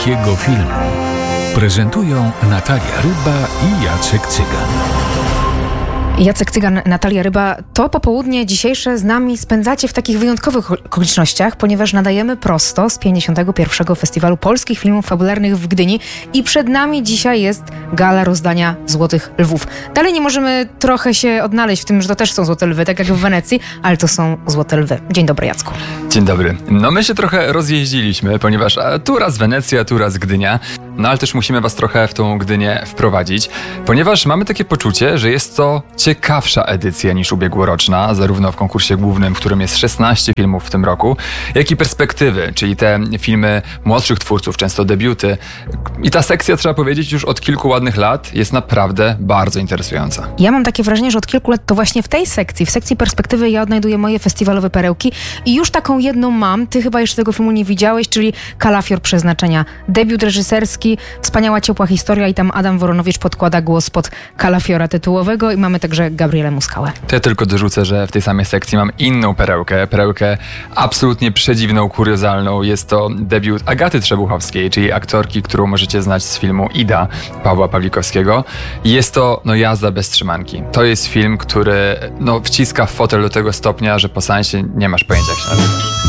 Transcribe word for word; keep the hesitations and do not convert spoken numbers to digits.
wielkiego filmu. Prezentują Natalia Ryba i Jacek Cygan. Jacek Cygan, Natalia Ryba, to popołudnie dzisiejsze z nami spędzacie w takich wyjątkowych okolicznościach, ponieważ nadajemy prosto z pięćdziesiątego pierwszego Festiwalu Polskich Filmów Fabularnych w Gdyni i przed nami dzisiaj jest gala rozdania Złotych Lwów. Dalej nie możemy trochę się odnaleźć w tym, że to też są Złote Lwy, tak jak w Wenecji, ale to są Złote Lwy. Dzień dobry, Jacku. Dzień dobry. No my się trochę rozjeździliśmy, ponieważ tu raz Wenecja, tu raz Gdynia. No ale też musimy was trochę w tą Gdynię wprowadzić, ponieważ mamy takie poczucie, że jest to ciekawsza edycja niż ubiegłoroczna, zarówno w konkursie głównym, w którym jest szesnaście filmów w tym roku, jak i perspektywy, czyli te filmy młodszych twórców, często debiuty. I ta sekcja, trzeba powiedzieć, już od kilku ładnych lat jest naprawdę bardzo interesująca. Ja mam takie wrażenie, że od kilku lat to właśnie w tej sekcji, w sekcji perspektywy ja odnajduję moje festiwalowe perełki i już taką jedną mam, ty chyba jeszcze tego filmu nie widziałeś, czyli Kalafior Przeznaczenia. Debiut reżyserski, wspaniała, ciepła historia i tam Adam Woronowicz podkłada głos pod Kalafiora tytułowego i mamy także Gabrielę Muskałę. To ja tylko dorzucę, że w tej samej sekcji mam inną perełkę, perełkę absolutnie przedziwną, kuriozalną. Jest to debiut Agaty Trzebuchowskiej, czyli aktorki, którą możecie znać z filmu Ida Pawła Pawlikowskiego. Jest to no jazda bez trzymanki. To jest film, który no, wciska w fotel do tego stopnia, że po seansie nie masz pojęcia, jak się nazywa.